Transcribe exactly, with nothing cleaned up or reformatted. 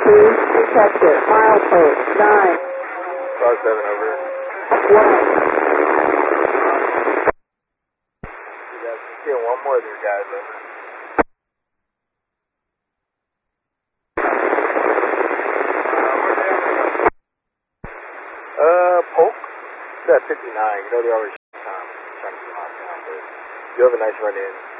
two, detected, milepost, nine. Five seven over. One. You guys can see one more of your guys over. Uh, Polk? It's at fifty-nine. You know they always time. Trying to get them out of town, but you have a nice run in.